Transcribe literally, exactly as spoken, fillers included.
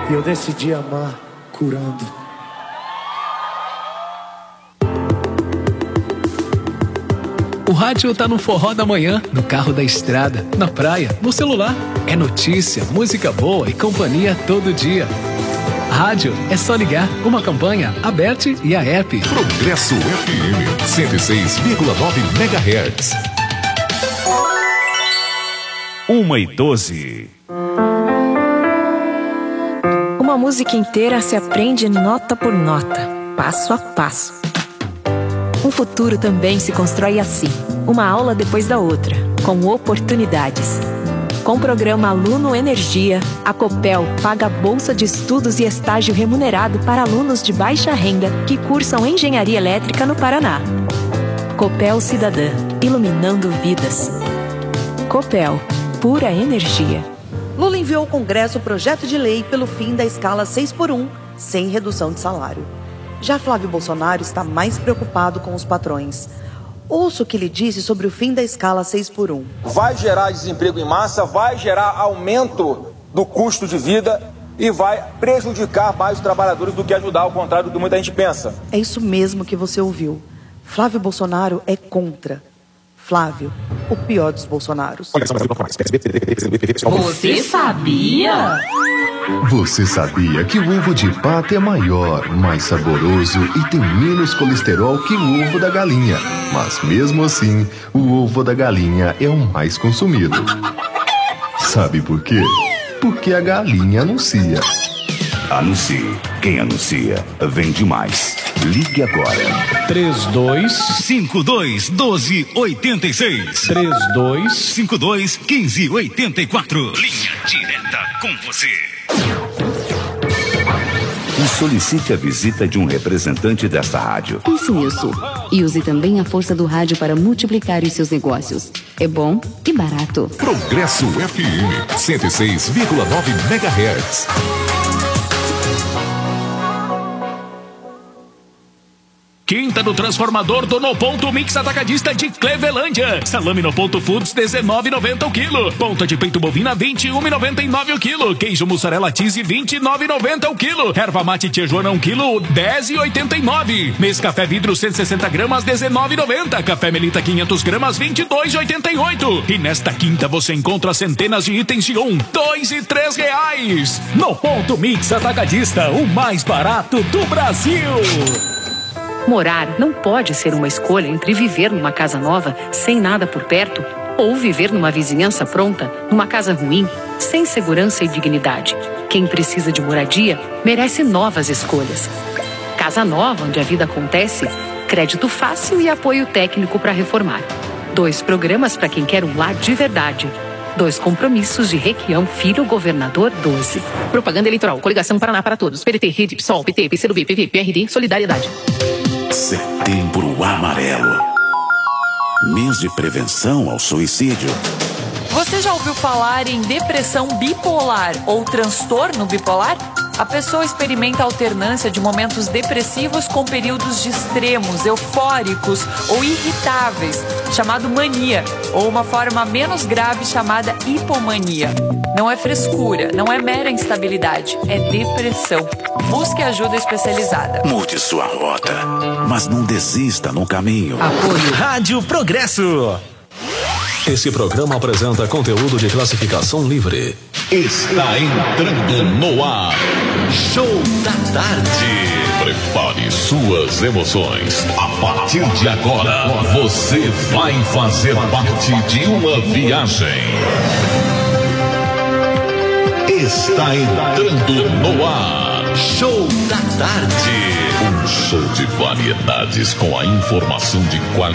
E eu decidi amar curando. O rádio tá no forró da manhã, no carro da estrada, na praia, no celular. É notícia, música boa e companhia todo dia. Rádio é só ligar. Uma campanha, Aberte e a app. Progresso F M cento e seis vírgula nove megahertz. Uma e doze. Uma música inteira se aprende nota por nota, passo a passo. Um futuro também se constrói assim, uma aula depois da outra, com oportunidades. Com o programa Aluno Energia, a Copel paga bolsa de estudos e estágio remunerado para alunos de baixa renda que cursam engenharia elétrica no Paraná. Copel Cidadã, iluminando vidas. Copel, pura energia. Lula enviou ao Congresso o projeto de lei pelo fim da escala seis por um, sem redução de salário. Já Flávio Bolsonaro está mais preocupado com os patrões. Ouça o que ele disse sobre o fim da escala seis por um. Vai gerar desemprego em massa, vai gerar aumento do custo de vida e vai prejudicar mais os trabalhadores do que ajudar, ao contrário do que muita gente pensa. É isso mesmo que você ouviu. Flávio Bolsonaro é contra. Flávio, o pior dos Bolsonaros. Você sabia? Você sabia que o ovo de pato é maior, mais saboroso e tem menos colesterol que o ovo da galinha. Mas mesmo assim, o ovo da galinha é o mais consumido. Sabe por quê? Porque a galinha anuncia. Anuncie. Quem anuncia, vende mais. Ligue agora. três dois cinco dois um dois oito seis. três dois cinco dois um cinco oito quatro. Linha direta com você. E solicite a visita de um representante desta rádio. Pense nisso. E use também a força do rádio para multiplicar os seus negócios. É bom e barato. Progresso F M cento e seis vírgula nove megahertz. Quinta do Transformador do No Ponto Mix Atacadista de Clevelândia. Salame No Ponto Foods dezenove e noventa o quilo. Ponta de peito bovina vinte e um e noventa e nove o quilo. Queijo mussarela cheese vinte e nove e noventa o quilo. Erva mate Tijuana um quilo dez e oitenta e nove. Nescafé vidro cento e sessenta gramas dezenove e noventa. Café Melita quinhentos gramas vinte e dois e oitenta e oito. E nesta quinta você encontra centenas de itens de um, dois e três reais. No Ponto Mix Atacadista, o mais barato do Brasil. Morar não pode ser uma escolha entre viver numa casa nova, sem nada por perto, ou viver numa vizinhança pronta, numa casa ruim, sem segurança e dignidade. Quem precisa de moradia merece novas escolhas. Casa nova, onde a vida acontece, crédito fácil e apoio técnico para reformar. Dois programas para quem quer um lar de verdade. Dois compromissos de Requião Filho, Governador doze. Propaganda eleitoral, Coligação Paraná para Todos, P D T, Rede, PSOL, P T, P C do B, P V, P R D, Solidariedade. Setembro Amarelo. Mês de prevenção ao suicídio. Você já ouviu falar em depressão bipolar ou transtorno bipolar? A pessoa experimenta alternância de momentos depressivos com períodos de extremos, eufóricos ou irritáveis, chamado mania, ou uma forma menos grave chamada hipomania. Não é frescura, não é mera instabilidade, é depressão. Busque ajuda especializada. Mude sua rota, mas não desista no caminho. Apoio Rádio Progresso. Esse programa apresenta conteúdo de classificação livre. Está entrando no ar. Show da Tarde. Prepare suas emoções. A partir de agora, você vai fazer parte de uma viagem. Está entrando no ar. Show da Tarde. Um show de variedades com a informação de qualidade